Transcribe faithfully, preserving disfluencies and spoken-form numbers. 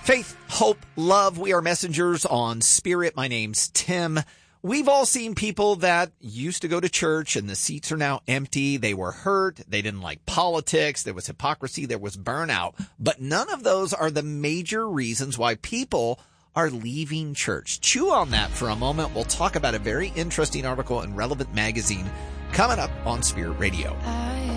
Faith, hope, love. We are messengers on Spirit. My name's Tim. We've all seen people that used to go to church and the seats are now empty. They were hurt. They didn't like politics. There was hypocrisy. There was burnout. But none of those are the major reasons why people are leaving church. Chew on that for a moment. We'll talk about a very interesting article in Relevant Magazine coming up on Spirit Radio. I